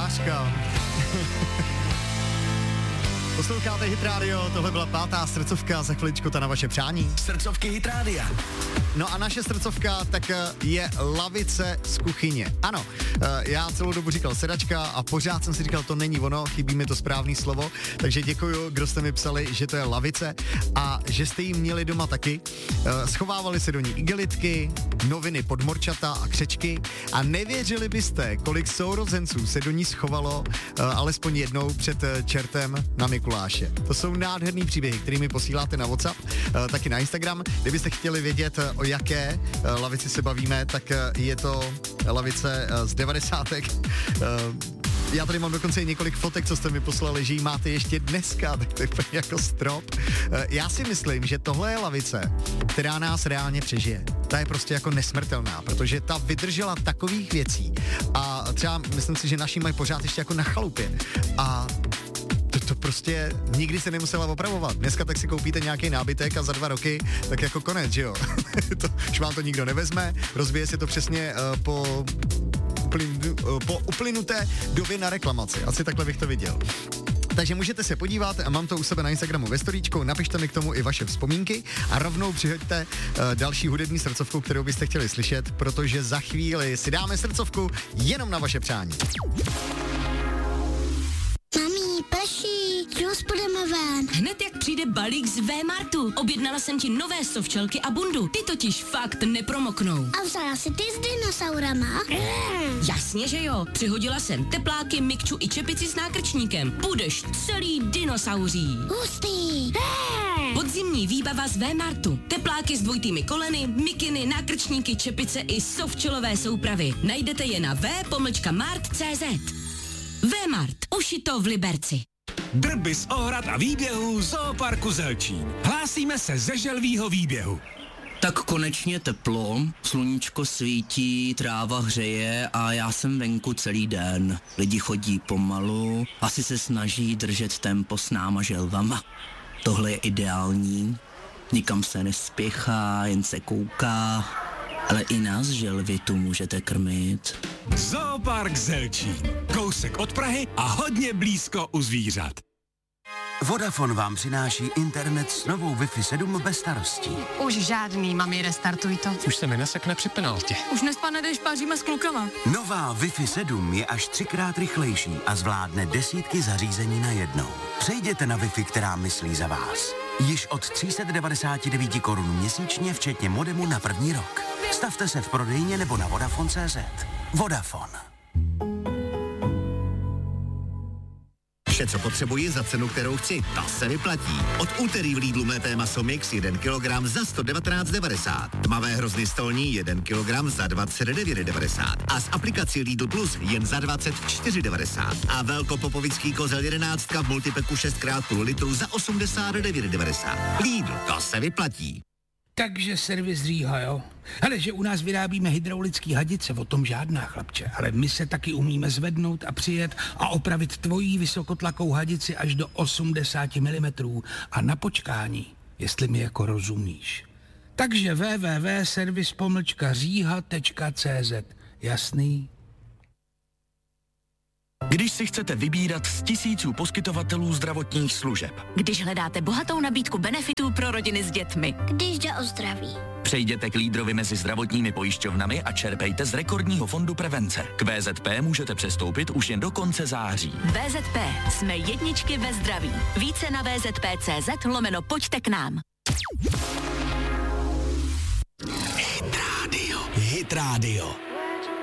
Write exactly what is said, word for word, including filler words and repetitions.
Kovářka. Posloucháte Hit Radio, tohle byla pátá srdcovka, za chviličku ta na vaše přání. Srdcovky Hit Radia. No a naše srdcovka tak je lavice z kuchyně. Ano, já celou dobu říkal sedačka a pořád jsem si říkal, to není ono, chybí mi to správný slovo, takže děkuju, kdo jste mi psali, že to je lavice a že jste ji měli doma taky. Schovávali se do ní igelitky, noviny podmorčata a křečky a nevěřili byste, kolik sourozenců se do ní schovalo alespoň jednou před čertem na Mikuláše. To jsou nádherný příběhy, kterými posíláte na WhatsApp, taky na Instagram. Kdybyste chtěli vědět, o jaké lavici se bavíme, tak je to lavice z devadesátek. Já tady mám dokonce i několik fotek, co jste mi poslali, že ji máte ještě dneska, tak to je jako strop. Já si myslím, že tohle je lavice, která nás reálně přežije. Ta je prostě jako nesmrtelná, protože ta vydržela takových věcí a třeba myslím si, že naši mají pořád ještě jako na chalupě a To, to prostě nikdy se nemusela opravovat. Dneska tak si koupíte nějaký nábytek a za dva roky tak jako konec, že jo? to, už vám to nikdo nevezme, rozbije se to přesně uh, po, uplyn, uh, po uplynuté době na reklamaci. Asi takhle bych to viděl. Takže můžete se podívat, mám to u sebe na Instagramu ve storíčku, napište mi k tomu i vaše vzpomínky a rovnou přihoďte uh, další hudební srdcovku, kterou byste chtěli slyšet, protože za chvíli si dáme srdcovku jenom na vaše přání. Prší, kdo půjdeme ven? Hned jak přijde balík z V-Martu. Objednala jsem ti nové sovčelky a bundu. Ty totiž fakt nepromoknou. A vzala si ty s dinosaurama? Mm. Jasně, že jo. Přihodila jsem tepláky, mikču i čepici s nákrčníkem. Budeš celý dinosauří. Hustý. Mm. Podzimní výbava z V-Martu. Tepláky s dvojitými koleny, mikiny, nákrčníky, čepice i sovčelové soupravy. Najdete je na v pomlčka mart tečka cé zet. V-Mart. Ušito v Liberci. Drby z ohrad a výběhů Zooparku Zelčín. Hlásíme se ze želvího výběhu. Tak konečně teplo, sluníčko svítí, tráva hřeje a já jsem venku celý den. Lidi chodí pomalu, asi se snaží držet tempo s náma želvama. Tohle je ideální, nikam se nespěchá, jen se kouká, ale i nás želvy tu můžete krmit. Zoopark Zelčín. Kousek od Prahy a hodně blízko u zvířat. Vodafone vám přináší internet s novou Wi-Fi sedm bez starostí. Už žádný, mami, restartuj to. Už se mi nesekne při penaltě. Už nespadne, když páříme s klukama. Nová Wi-Fi sedm je až třikrát rychlejší a zvládne desítky zařízení na jednou. Přejděte na Wi-Fi, která myslí za vás. Již od tři sta devadesát devět korun měsíčně, včetně modemu na první rok. Stavte se v prodejně nebo na Vodafone tečka cé zet. Vodafone. Vše, co potřebuji za cenu, kterou chci, ta se vyplatí. Od úterý v Lidlu mlété maso mix jeden kilogram za sto devatenáct devadesát. Tmavé hrozny stolní jeden kilogram za dvacet devět devadesát. A s aplikací Lidl Plus jen za dvacet čtyři devadesát. A velkopopovický kozel jedenáctka v multipeku šest krát půl litru za osmdesát devět devadesát. Lidl, to se vyplatí. Takže servis Říha, jo? Hele, že u nás vyrábíme hydraulický hadice, o tom žádná, chlapče. Ale my se taky umíme zvednout a přijet a opravit tvojí vysokotlakou hadici až do osmdesát milimetrů a na počkání, jestli mi jako rozumíš. Takže w w w tečka servis pomlčka říha tečka cé zet. Jasný? Když si chcete vybírat z tisíců poskytovatelů zdravotních služeb. Když hledáte bohatou nabídku benefitů pro rodiny s dětmi. Když jde o zdraví. Přejděte k Lídrovi mezi zdravotními pojišťovnami a čerpejte z rekordního fondu prevence. K V Z P můžete přestoupit už jen do konce září. V Z P. Jsme jedničky ve zdraví. Více na V Z P tečka cé zet lomeno pojďte k nám. Hit Radio. Hit Radio.